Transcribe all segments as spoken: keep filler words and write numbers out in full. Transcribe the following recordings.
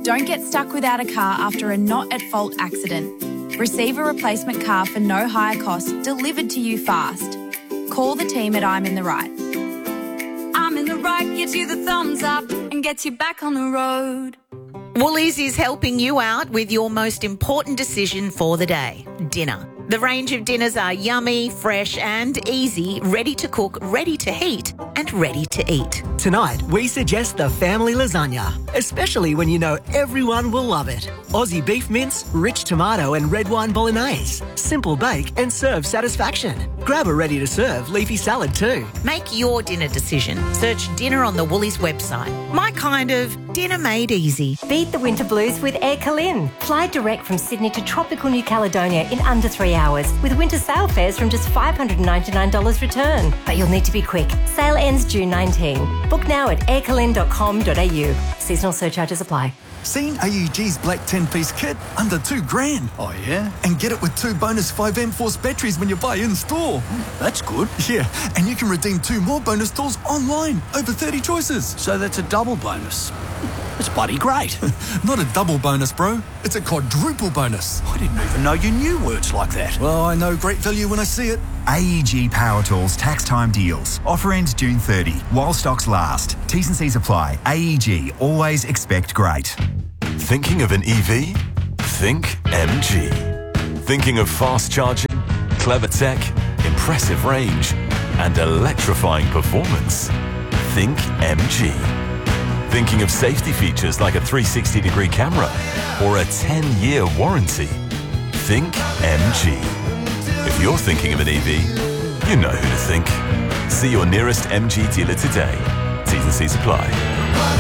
Don't get stuck without a car after a not-at-fault accident. Receive a replacement car for no higher cost delivered to you fast. Call the team at I'm in the Right. I'm in the Right gives you the thumbs up and gets you back on the road. Woolies is helping you out with your most important decision for the day, dinner. The range of dinners are yummy, fresh and easy, ready to cook, ready to heat and ready to eat. Tonight, we suggest the family lasagna, especially when you know everyone will love it. Aussie beef mince, rich tomato and red wine bolognese. Simple bake and serve satisfaction. Grab a ready-to-serve leafy salad too. Make your dinner decision. Search dinner on the Woolies website. My kind of dinner made easy. Beat the winter blues with Air Calin. Fly direct from Sydney to tropical New Caledonia in under three hours with winter sale fares from just five hundred ninety-nine dollars return. But you'll need to be quick. Sale ends June nineteenth. Book now at air calin dot com dot a u. Seasonal surcharges apply. Seen A U G's black ten-piece kit? Under two grand. Oh, yeah? And get it with two bonus five amp force batteries when you buy in-store. That's good. Yeah, and you can redeem two more bonus tools online. Over thirty choices. So that's a double bonus. It's bloody great. Not a double bonus, bro. It's a quadruple bonus. I didn't even know you knew words like that. Well, I know great value when I see it. A E G Power Tools tax time deals. Offer ends June thirtieth while stocks last. T's and C's apply. A E G, always expect great. Thinking of an E V? Think M G. Thinking of fast charging, clever tech, impressive range, and electrifying performance? Think M G. Thinking of safety features like a three hundred sixty degree camera or a ten year warranty? Think M G. If you're thinking of an E V, you know who to think. See your nearest M G dealer today. T's and C's apply.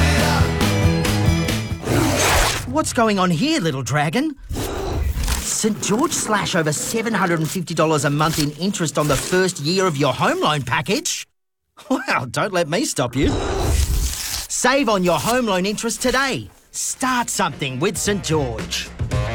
What's going on here, little dragon? St George slash over seven hundred fifty dollars a month in interest on the first year of your home loan package? Well, don't let me stop you. Save on your home loan interest today. Start something with St George.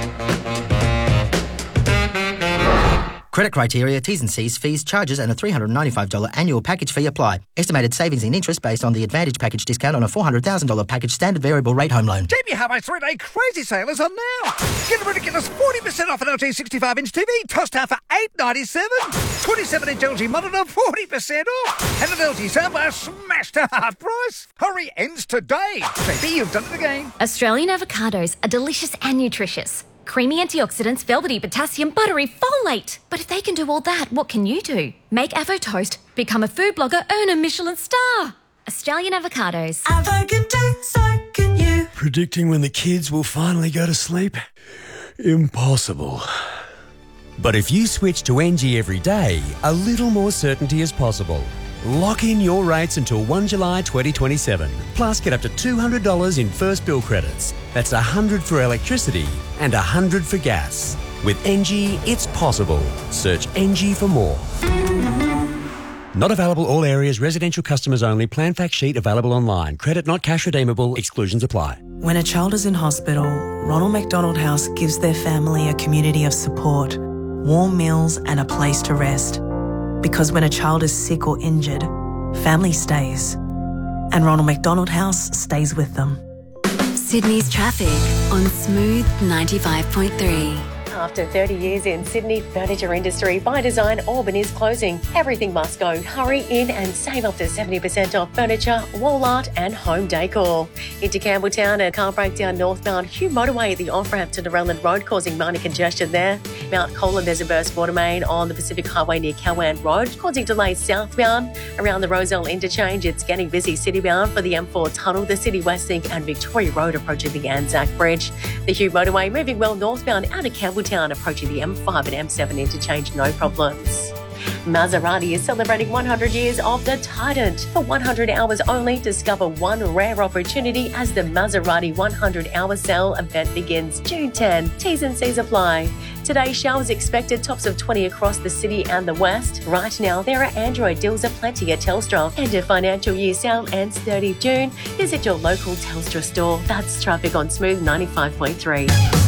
Credit criteria, T's and C's, fees, charges and a three hundred ninety-five dollars annual package fee apply. Estimated savings in interest based on the Advantage package discount on a four hundred thousand dollars package standard variable rate home loan. J B Hi-Fi three-day crazy sale is on now. Get a ridiculous forty percent off an L G sixty-five inch T V, tossed out for eight ninety-seven. twenty-seven inch L G monitor, forty percent off. And an L G soundbar smashed to half price. Hurry, ends today. J B, you've done it again. Australian avocados are delicious and nutritious. Creamy antioxidants, velvety potassium, buttery folate. But if they can do all that, what can you do? Make Avo Toast, become a food blogger, earn a Michelin star. Australian avocados. Avo can do, so can you. Predicting when the kids will finally go to sleep? Impossible. But if you switch to N G every day, a little more certainty is possible. Lock in your rates until first of July twenty twenty-seven. Plus, get up to two hundred dollars in first bill credits. That's one hundred dollars for electricity and one hundred dollars for gas. With N G, it's possible. Search N G for more. Not available all areas, residential customers only. Plan fact sheet available online. Credit not cash redeemable. Exclusions apply. When a child is in hospital, Ronald McDonald House gives their family a community of support, warm meals and a place to rest. Because when a child is sick or injured, family stays. And Ronald McDonald House stays with them. Sydney's traffic on Smooth ninety-five point three. After thirty years in Sydney furniture industry, by design, Auburn is closing. Everything must go. Hurry in and save up to seventy percent off furniture, wall art and home decor. Into Campbelltown, a car breakdown northbound Hugh Motorway at the off-ramp to Narellan Road, causing minor congestion there. Mount Colan, there's a burst water main on the Pacific Highway near Cowan Road, causing delays southbound. Around the Rozelle interchange, it's getting busy citybound for the M four tunnel, the City West Link and Victoria Road approaching the Anzac Bridge. The Hugh Motorway moving well northbound out of Campbelltown, approaching the M five and M seven interchange, no problems. Maserati is celebrating one hundred years of the Titan. For one hundred hours only, discover one rare opportunity as the Maserati one hundred hour sale event begins June tenth. T's and C's apply. Today, showers expected, tops of twenty across the city and the west. Right now, there are Android deals aplenty at Telstra. And a financial year sale ends thirtieth of June. Visit your local Telstra store. That's traffic on Smooth ninety-five point three.